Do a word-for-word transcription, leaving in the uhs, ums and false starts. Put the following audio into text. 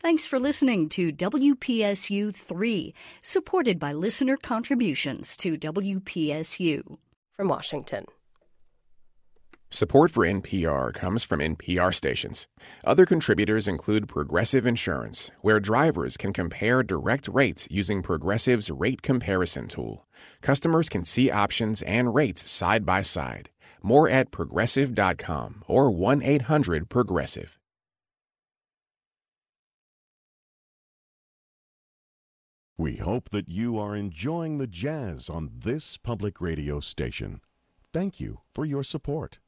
Thanks for listening to W P S U three, supported by listener contributions to W P S U. From Washington. Support for N P R comes from N P R stations. Other contributors include Progressive Insurance, where drivers can compare direct rates using Progressive's rate comparison tool. Customers can see options and rates side by side. More at progressive dot com or one eight hundred progressive. We hope that you are enjoying the jazz on this public radio station. Thank you for your support.